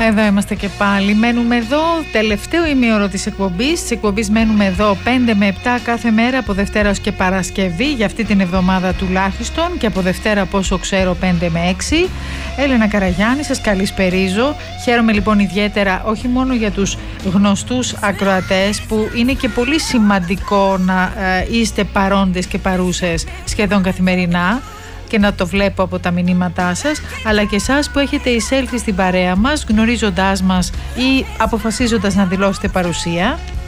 Εδώ είμαστε και πάλι. Μένουμε εδώ, τελευταίο ημίωρο της εκπομπής. Της εκπομπής μένουμε εδώ 5 με 7 κάθε μέρα, από Δευτέρα ως και Παρασκευή, για αυτή την εβδομάδα τουλάχιστον, και από Δευτέρα, από όσο ξέρω, 5 με 6. Έλενα Καραγιάννη, σας καλησπερίζω. Χαίρομαι λοιπόν ιδιαίτερα, όχι μόνο για τους γνωστούς ακροατές, που είναι και πολύ σημαντικό να είστε παρόντες και παρούσες σχεδόν καθημερινά και να το βλέπω από τα μηνύματά σας, αλλά και εσάς που έχετε εισέλθει στην παρέα μας, γνωρίζοντάς μας ή αποφασίζοντας να δηλώσετε παρουσία.